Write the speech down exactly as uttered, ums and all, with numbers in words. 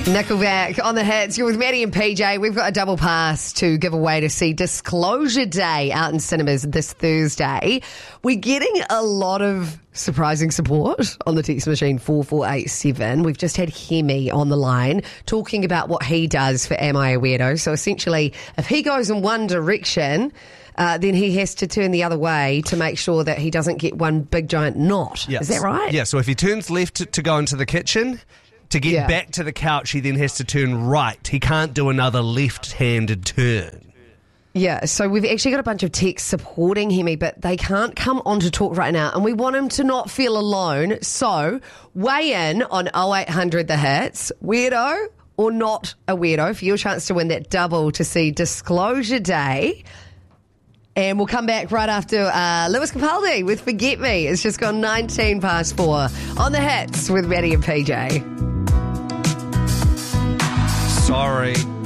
Nickelback on the hits. You're with Maddie and P J. We've got a double pass to give away to see Disclosure Day out in cinemas this Thursday. We're getting a lot of surprising support on the text machine four four eight seven. We've just had Hemi on the line talking about what he does for Am I a Weirdo? So essentially, if he goes in one direction, Uh, then he has to turn the other way to make sure that he doesn't get one big giant knot. Yes. Is that right? Yeah, so if he turns left to, to go into the kitchen, to get Yeah. back to the couch, he then has to turn right. He can't do another left-handed turn. Yeah, so we've actually got a bunch of texts supporting Hemi, but they can't come on to talk right now, and we want him to not feel alone. So weigh in on oh eight hundred The Hits. Weirdo or not a weirdo for your chance to win that double to see Disclosure Day. And we'll come back right after uh, Lewis Capaldi with Forget Me. It's just gone nineteen past four on the hits with Maddie and P J. Sorry.